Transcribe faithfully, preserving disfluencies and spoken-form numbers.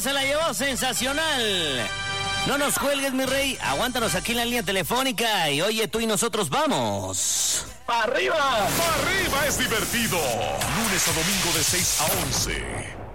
se la llevó sensacional. No nos cuelgues, mi rey. Aguántanos aquí en la línea telefónica. Y oye, tú y nosotros vamos. ¡Para arriba! ¡Para arriba es divertido! Lunes a domingo de seis a once.